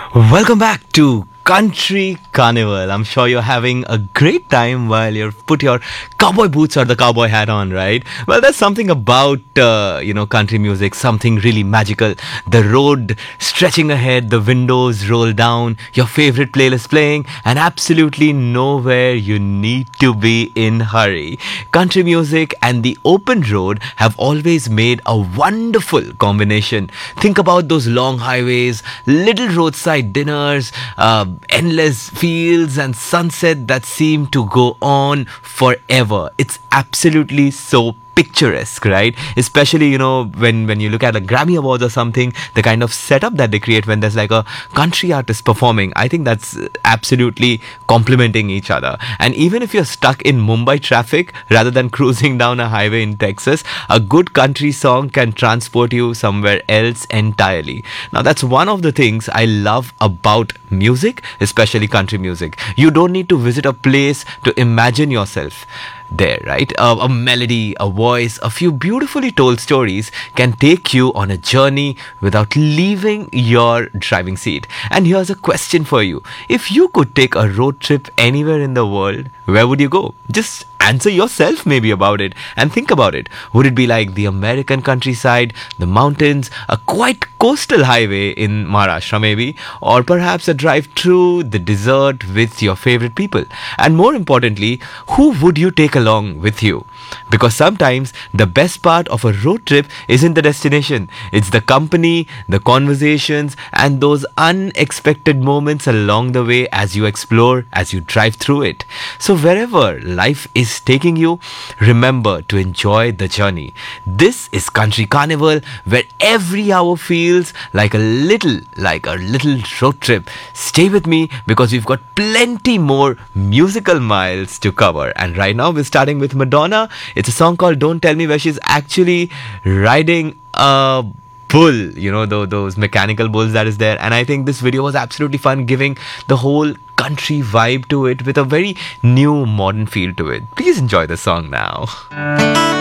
Welcome back to Country Carnival. I'm sure you're having a great time while you've put your cowboy boots or the cowboy hat on, right? Well, there's something about, country music, something really magical. The road stretching ahead, the windows roll down, your favorite playlist playing, and absolutely nowhere you need to be in hurry. Country music and the open road have always made a wonderful combination. Think about those long highways, little roadside dinners, endless fields and sunset that seem to go on forever. It's absolutely so picturesque, right? Especially, when you look at a Grammy Awards or something, the kind of setup that they create when there's like a country artist performing, I think that's absolutely complementing each other. And even if you're stuck in Mumbai traffic rather than cruising down a highway in Texas, a good country song can transport you somewhere else entirely. Now, that's one of the things I love about music, especially country music. You don't need to visit a place to imagine yourself there, right? A melody, a voice, a few beautifully told stories can take you on a journey without leaving your driving seat. And here's a question for you. If you could take a road trip anywhere in the world, where would you go? Just answer yourself maybe about it and think about it. Would it be like the American countryside, the mountains, a quite coastal highway in Maharashtra maybe, or perhaps a drive through the desert with your favorite people? And more importantly, who would you take along with you? Because sometimes the best part of a road trip isn't the destination. It's the company, the conversations, and those unexpected moments along the way as you explore, as you drive through it. So wherever life is taking you, remember to enjoy the journey. This is Country Carnival, where every hour feels like a little road trip. Stay with me because we've got plenty more musical miles to cover. And right now we're starting with Madonna. It's a song called Don't Tell Me, where she's actually riding a bull, those mechanical bulls that is there. And I think this video was absolutely fun, giving the whole country vibe to it with a very new modern feel to it. Please enjoy the song now.